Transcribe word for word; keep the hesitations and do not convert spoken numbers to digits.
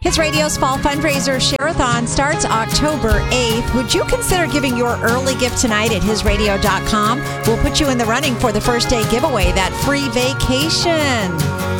His Radio's Fall Fundraiser Share-a-thon starts October eighth. Would you consider giving your early gift tonight at his radio dot com? We'll put you in the running for the first day giveaway, that free vacation.